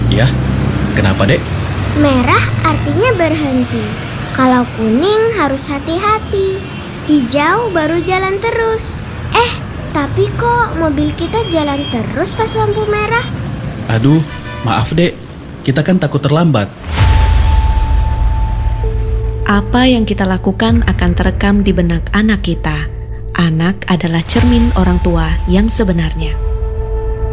Ya, kenapa dek? Merah artinya berhenti. Kalau kuning harus hati-hati. Hijau baru jalan terus. Tapi kok mobil kita jalan terus pas lampu merah? Aduh, maaf dek, kita kan takut terlambat. Apa yang kita lakukan akan terekam di benak anak kita. Anak adalah cermin orang tua yang sebenarnya.